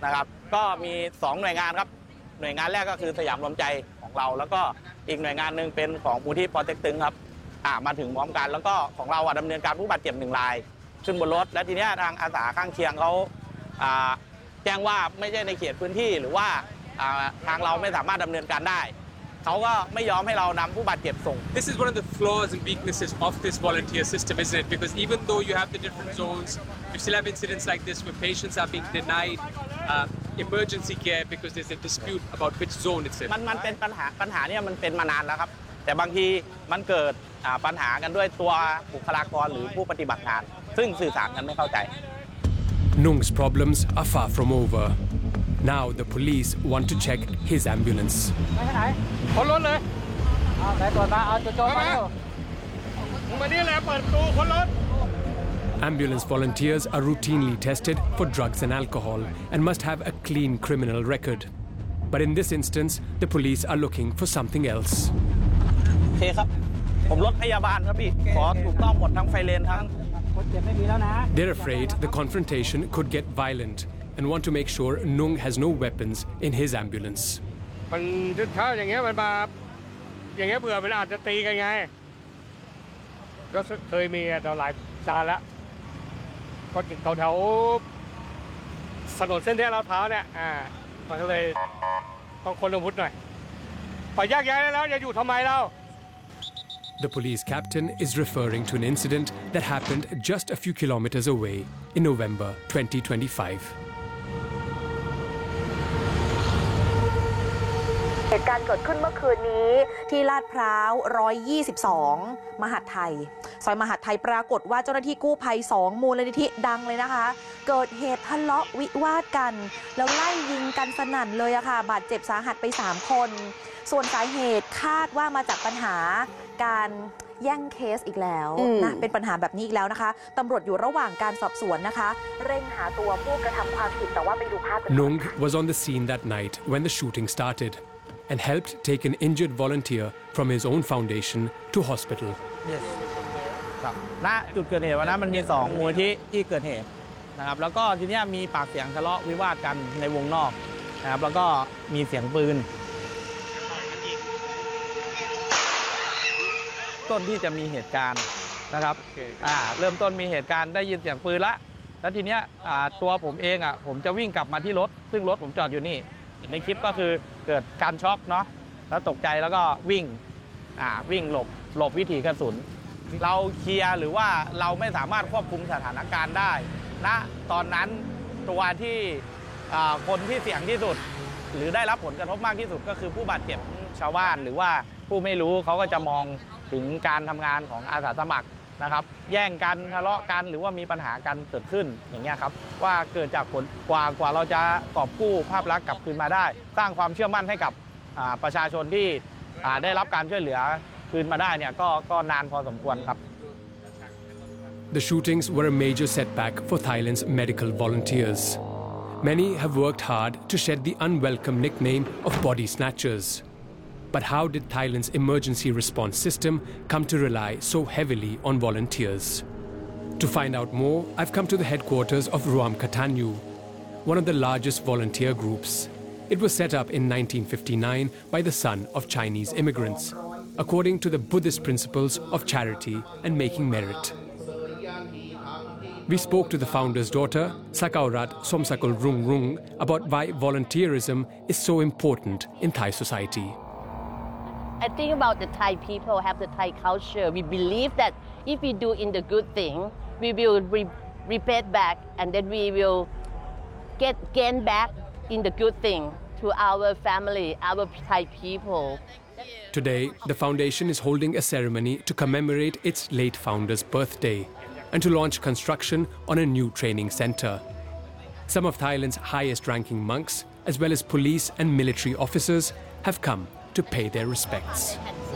นะครับก็มี2หน่วยงานครับหน่วยงานแรกก็คือสยามรวมใจของเราแล้วก็อีกหน่วยงานหนึ่งเป็นของมูลที่ปอเต็กตึงครับมาถึงพร้อมกันแล้วก็ของเราดำเนินการผู้บาดเจ็บ1 รายขึ้นบนรถและทีนี้ทางอาสาข้างเคียงเขาแจ้งว่าไม่ใช่ในเขตพื้นที่หรือว่าทางเราไม่สามารถดำเนินการได้เขาก็ไม่ยอมให้เรานำผู้บาดเจ็บส่ง This is one of the flaws and weaknesses of this volunteer system, isn't it? Because even though you have the different zones, you still have incidents like this where patients are being denied emergency care because there's a dispute about which zone it's in. มันเป็นปัญหาเนี่ยมันเป็นมานานแล้วครับแต่บางทีมันเกิดปัญหากันด้วยตัวบุคลากรหรือผู้ปฏิบัติงานซึ่งสื่อสารกันไม่เข้าใจ Nung's problems are far from over. Now the police want to check his ambulance. ไหนคนรถเลยเอาไหนตรวจมาเอาโจรมาเร็วมึงมานี่แหละเปิดประตูคนรถ Ambulance volunteers are routinely tested for drugs and alcohol and must have a clean criminal record. But in this instance, the police are looking for something else. โอเคครับผมรถพยาบาลครับพี่ขอถูกต้องหมดทั้งไฟเลนทั้ง They're afraid the confrontation could get violent and want to make sure Nung has no weapons in his ambulance. มันถ้าอย่างเงี้ยมันมาอย่างเงี้ยเบื่อมันอาจจะตีกันไงก็เคยมีตอนหลายจานแล้วก็แถวถนนเส้นที่ลาดพร้าวเนี่ยมันก็เลยต้องคนอาวุธหน่อยปล่อยแยกย้ายได้แล้วอย่าอยู่ทำไมเรา The police captain is referring to an incident that happened just a few kilometers away in November 2025. เหตุการณ์เกิดขึ้นเมื่อคืนนี้ที่ลาดพร้าว122มหาดไทยซอยมหาดไทยปรากฏว่าเจ้าหน้าที่กู้ภัย2มูลนิธิดังเลยนะคะเกิดเหตุทะเลาะวิวาทกันแล้วไล่ยิงกันสนั่นเลยอะค่ะบาดเจ็บสาหัสไป3คนส่วนสาเหตุคาดว่ามาจากปัญหาการแย่งเคสอีกแล้วนะเป็นปัญหาแบบนี้อีกแล้วนะคะตำรวจอยู่ระหว่างการสอบสวนนะคะเร่งหาตัวผู้กระทำความผิดแต่ว่าไปดูภาพกัน Nung was on the scene that night when the shooting started and helped take an injured volunteer from his own foundation to hospital. Yes. ครับณจุดเกิดเหตุวันนั้นมันมี2มูลที่เกิดเหตุนะครับแล้วก็ทีนี้มีปากเสียงทะเลาะวิวาทกันในวงนอกนะครับแล้วก็มีเสียงปืนต้นที่จะมีเหตุการณ์นะครับเริ่มต้นมีเหตุการณ์ได้ยินเสียงปืนแล้วทีนี้ตัวผมเองผมจะวิ่งกลับมาที่รถซึ่งรถผมจอดอยู่นี่ในคลิปก็คือเกิดการช็อกเนาะแล้วตกใจแล้วก็วิ่งหลบวิถีกระสุนเราเคลียร์หรือว่าเราไม่สามารถควบคุมสถานการณ์ได้ณตอนนั้นตัวที่คนที่เสี่ยงที่สุดหรือได้รับผลกระทบมากที่สุดก็คือผู้บาดเจ็บชาวบ้านหรือว่าผู้ไม่รู้เขาก็จะมองถึงการทำงานของอาสาสมัครนะครับแย่งกันทะเลาะกันหรือว่ามีปัญหากันเกิดขึ้นอย่างเงี้ยครับว่าเกิดจากผลกว่าเราจะกอบกู้ภาพลักษณ์กลับคืนมาได้สร้างความเชื่อมั่นให้กับประชาชนที่ได้รับการช่วยเหลือคืนมาได้เนี่ยก็นานพอสมควรครับ The shootings were a major setback for Thailand's medical volunteers. Many have worked hard to shed the unwelcome nickname of body snatchers. But how did Thailand's emergency response system come to rely so heavily on volunteers? To find out more, I've come to the headquarters of Ruam Katanyu, one of the largest volunteer groups. It was set up in 1959 by the son of Chinese immigrants, according to the Buddhist principles of charity and making merit. We spoke to the founder's daughter, Sakaurat Somsakul Rung Rung, about why volunteerism is so important in Thai society. I think about the Thai people have the Thai culture. We believe that if we do in the good thing, we will repay back and then we will gain back in the good thing to our family, our Thai people. Today, the foundation is holding a ceremony to commemorate its late founder's birthday and to launch construction on a new training center. Some of Thailand's highest-ranking monks, as well as police and military officers, have come to pay their respects.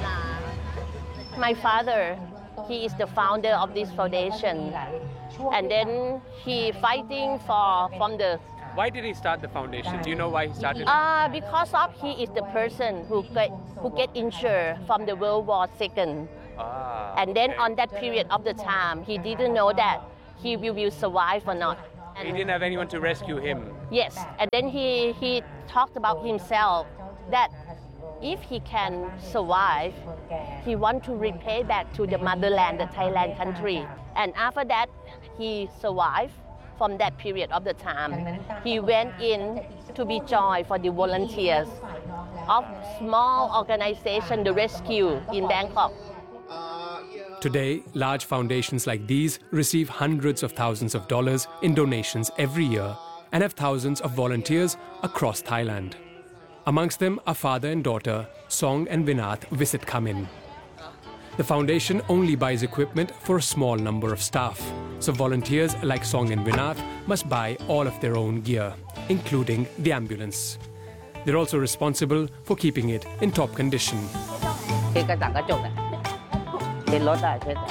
My father, he is the founder of this foundation, and then he fighting from the. Why did he start the foundation? Do you know why he started it? Because of he is the person who get injured from the World War II. And then on that period of the time, he didn't know that he will survive or not. He didn't have anyone to rescue him. Yes, and then he talked about himself that if he can survive, he want to repay back to the motherland, the Thailand country. And after that, he survived from that period of the time. He went in to be joined for the volunteers of small organization, the rescue in Bangkok. Today, large foundations like these receive hundreds of thousands of dollars in donations every year and have thousands of volunteers across Thailand. Amongst them are father and daughter, Song and Vinath Visit Kamin. The foundation only buys equipment for a small number of staff, so volunteers like Song and Vinath must buy all of their own gear, including the ambulance. They're also responsible for keeping it in top condition. เช็ดกระจกเนี่ยเช็ดรถเช็ด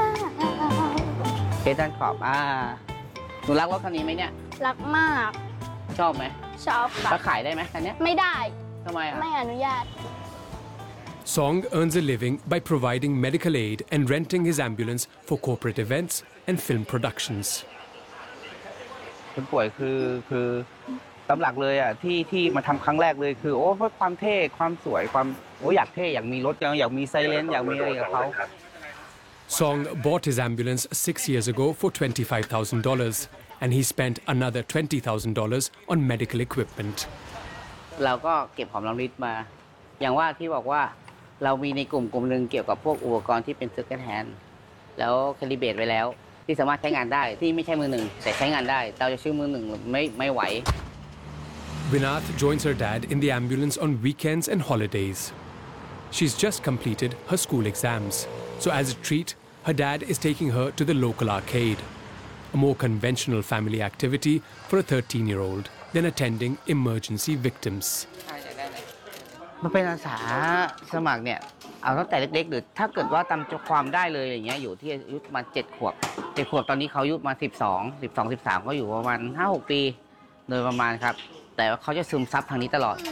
ด้านขอบหนูรักรถคันนี้ไหมเนี่ยรักมากชอบไหมชอบค่ะแล้วขายได้ไหมคันนี้ไม่ได้ทำไมไม่อนุญาต Song earns a living by providing medical aid and renting his ambulance for corporate events and film productions. คนป่วยคือตำหลักเลยที่มาทำครั้งแรกเลยคือเพราะความเท่ความสวยความอยากเท่อยากมีรถอยากมีไซเรนอยากมีอะไรกับเขา Song bought his ambulance 6 years ago for $25,000 and he spent another $20,000 on medical equipment. เราก็เก็บหอมรอมริบมาอย่างว่าที่บอกว่าเรามีในกลุ่มนึงเกี่ยวกับพวกอุปกรณ์ที่เป็นเซ็กแฮนด์แล้วแคลิเบรตไว้แล้วที่สามารถใช้งานได้ที่ไม่ใช่มือหนึ่งแต่ใช้งานได้เราจะชื่อมือหนึ่งไม่ไหว Vinath joins her dad in the ambulance on weekends and holidays. She's just completed her school exams, so as a treat, her dad is taking her to the local arcade, a more conventional family activity for a 13-year-old than attending emergency victims. มันเป็นอาสาสมัครเนี่ยเอาตั้งแต่เล็กๆหรือถ้าเกิดว่าตามความได้เลยอย่างเงี้ยอยู่ที่อายุประมาณ7 ขวบตอนนี้เขาอายุมา13ก็อยู่ประมาณ 5-6 ปีโดยประมาณครับแต่เขาจะซึมซับทางนี้ตลอด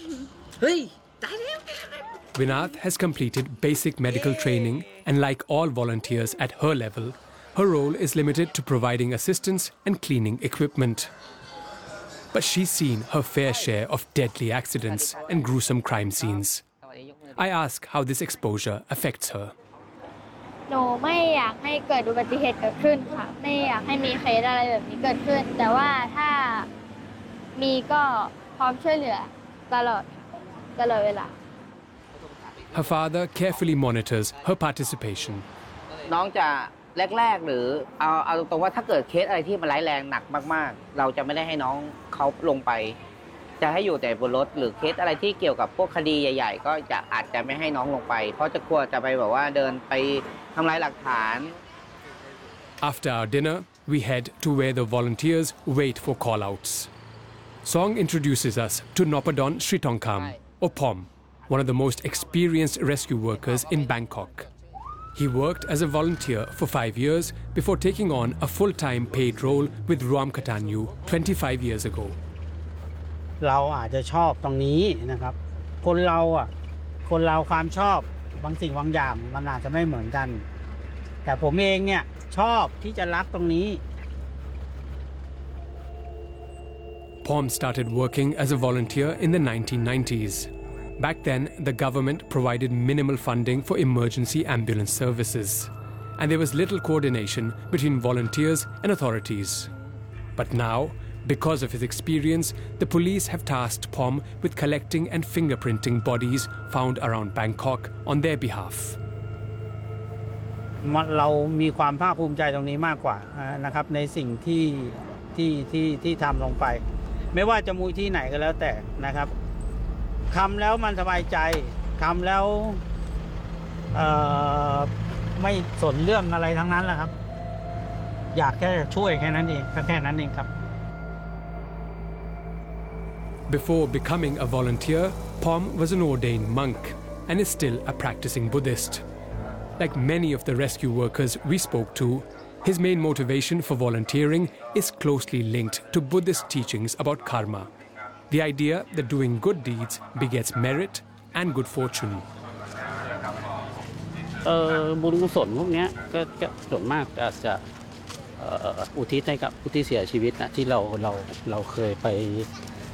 Vinath has completed basic medical training and like all volunteers at her level, her role is limited to providing assistance and cleaning equipment. But she's seen her fair share of deadly accidents and gruesome crime scenes. I ask how this exposure affects her. หนูไม่อยากให้เกิดอุบัติเหตุเกิดขึ้นค่ะไม่อยากให้มีเคสอะไรแบบนี้เกิดขึ้นแต่ว่าถ้ามีก็พร้อมช่วยเหลือตลอดเวลา Her father carefully monitors her participation. น้องจะแรกๆหรือเอาตรงๆว่าถ้าเกิดเคสอะไรที่มันร้ายแรงหนักมากๆเราจะไม่ได้ให้น้องเขาลงไปจะให้อยู่แต่บนรถหรือเคสอะไรที่เกี่ยวกับพวกคดีใหญ่ๆก็อาจจะไม่ให้น้องลงไปเพราะจะกลัวจะไปแบบว่าเดินไปทำลายหลักฐาน After our dinner, we head to where the volunteers wait for call-outs. Song introduces us to Nopadon Sritongkham, or Pom, one of the most experienced rescue workers in Bangkok. He worked as a volunteer for 5 years before taking on a full-time paid role with Ruam Katanyu 25 years ago. เราอาจจะชอบตรงนี้นะครับคนเราความชอบบางสิ่งบางอย่างมันอาจจะไม่เหมือนกันแต่ผมเองเนี่ยชอบที่จะรักตรงนี้ Pom started working as a volunteer in the 1990s. Back then, the government provided minimal funding for emergency ambulance services, and there was little coordination between volunteers and authorities. But now, because of his experience, the police have tasked Pom with collecting and fingerprinting bodies found around Bangkok on their behalf. เรามีความภาคภูมิใจตรงนี้มากกว่านะครับในสิ่งที่ทำลงไปไม่ว่าจะมูลที่ไหนก็แล้วแต่นะครับทำแล้วมันสบายใจทำแล้วไม่สนเรื่องอะไรทั้งนั้นแหละครับอยากแค่ช่วยแค่นั้นเองแค่นั้นเองครับ Before becoming a volunteer, Pom was an ordained monk and is still a practicing Buddhist. Like many of the rescue workers we spoke to, his main motivation for volunteering is closely linked to Buddhist teachings about karma, the idea that doing good deeds begets merit and good fortune. บุญกุศลพวกนี้ก็ส่วนมากจะอุทิศให้กับผู้ที่เสียชีวิตนะที่เราเคยไป